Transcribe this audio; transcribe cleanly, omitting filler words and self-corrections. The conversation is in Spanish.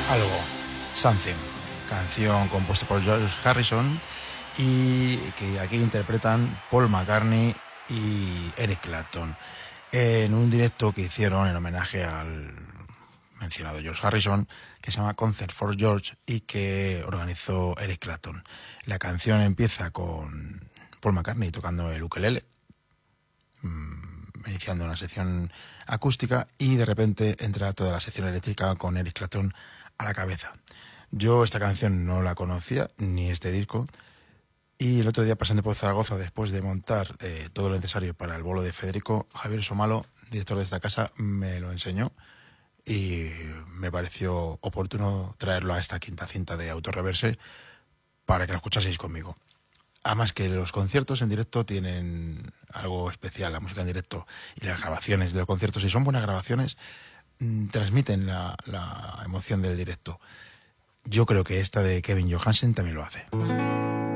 Algo, Something, canción compuesta por George Harrison y que aquí interpretan Paul McCartney y Eric Clapton en un directo que hicieron en homenaje al mencionado George Harrison, que se llama Concert for George y que organizó Eric Clapton. La canción empieza con Paul McCartney tocando el ukelele, iniciando una sección acústica, y de repente entra toda la sección eléctrica con Eric Clapton a la cabeza. Yo esta canción no la conocía, ni este disco, y el otro día, pasando por Zaragoza, después de montar todo lo necesario para el bolo de Federico, Javier Somalo, director de esta casa, me lo enseñó y me pareció oportuno traerlo a esta quinta cinta de Autorreverse para que lo escuchaseis conmigo. Además que los conciertos en directo tienen algo especial, la música en directo y las grabaciones de los conciertos, si son buenas grabaciones, transmiten la emoción del directo. Yo creo que esta de Kevin Johansen también lo hace.